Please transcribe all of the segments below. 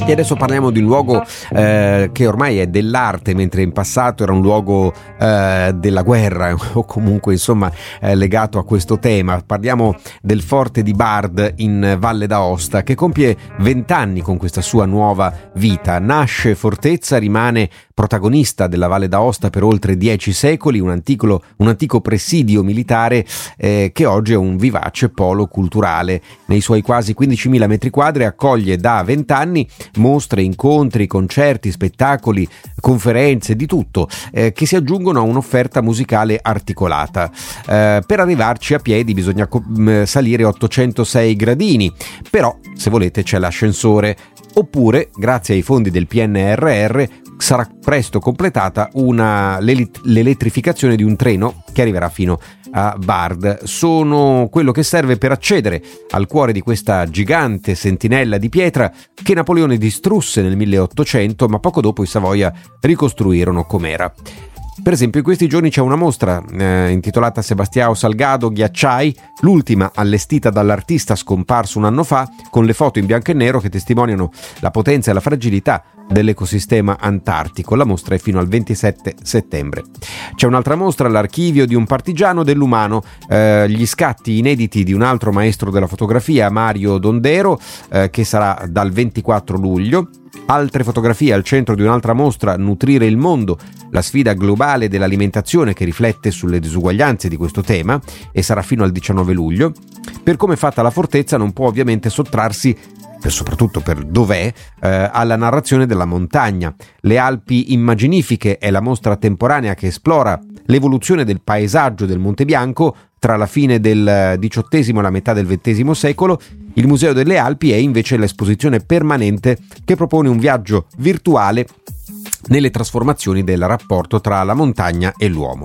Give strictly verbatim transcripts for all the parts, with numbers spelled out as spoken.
E adesso parliamo di un luogo eh, che ormai è dell'arte, mentre in passato era un luogo eh, della guerra o comunque insomma eh, legato a questo tema. Parliamo del Forte di Bard in Valle d'Aosta, che compie vent'anni con questa sua nuova vita. Nasce fortezza, rimane protagonista della Valle d'Aosta per oltre dieci secoli, un antico, un antico presidio militare eh, che oggi è un vivace polo culturale. Nei suoi quasi quindicimila metri quadri accoglie da vent'anni mostre, incontri, concerti, spettacoli, conferenze, di tutto, eh, che si aggiungono a un'offerta musicale articolata. Eh, per arrivarci a piedi bisogna co- salire ottocentosei gradini, però se volete c'è l'ascensore, oppure grazie ai fondi del P N R R sarà presto completata una, l'elettrificazione di un treno che arriverà fino a Bard. Sono quello che serve per accedere al cuore di questa gigante sentinella di pietra che Napoleone distrusse nel milleottocento, ma poco dopo i Savoia ricostruirono com'era. Per esempio in questi giorni c'è una mostra eh, intitolata Sebastião Salgado Ghiacciai, l'ultima allestita dall'artista scomparso un anno fa, con le foto in bianco e nero che testimoniano la potenza e la fragilità dell'ecosistema antartico. La mostra è fino al ventisette settembre. C'è un'altra mostra, l'archivio di un partigiano dell'umano, eh, gli scatti inediti di un altro maestro della fotografia, Mario Dondero, eh, che sarà dal ventiquattro luglio. Altre fotografie al centro di un'altra mostra, Nutrire il mondo, la sfida globale dell'alimentazione, che riflette sulle disuguaglianze di questo tema, e sarà fino al diciannove luglio. Per come è fatta la fortezza non può ovviamente sottrarsi, per soprattutto per dov'è, eh, alla narrazione della montagna. Le Alpi Immaginifiche è la mostra temporanea che esplora l'evoluzione del paesaggio del Monte Bianco tra la fine del diciottesimo e la metà del ventesimo secolo. Il Museo delle Alpi è invece l'esposizione permanente che propone un viaggio virtuale nelle trasformazioni del rapporto tra la montagna e l'uomo.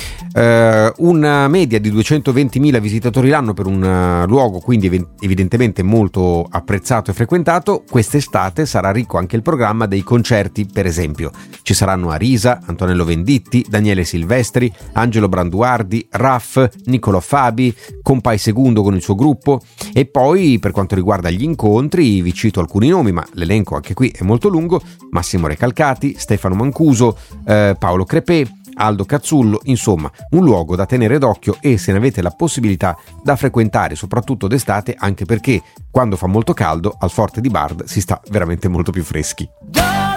Uh, una media di duecentoventimila visitatori l'anno per un uh, luogo quindi ev- evidentemente molto apprezzato e frequentato. Quest'estate sarà ricco anche il programma dei concerti, per esempio ci saranno Arisa, Antonello Venditti, Daniele Silvestri, Angelo Branduardi, Raff, Niccolò Fabi, Compai Segundo con il suo gruppo. E poi per quanto riguarda gli incontri vi cito alcuni nomi, ma l'elenco anche qui è molto lungo: Massimo Recalcati, Stefano Mancuso, eh, Paolo Crepè, Aldo Cazzullo, insomma un luogo da tenere d'occhio e, se ne avete la possibilità, da frequentare soprattutto d'estate, anche perché quando fa molto caldo al Forte di Bard si sta veramente molto più freschi.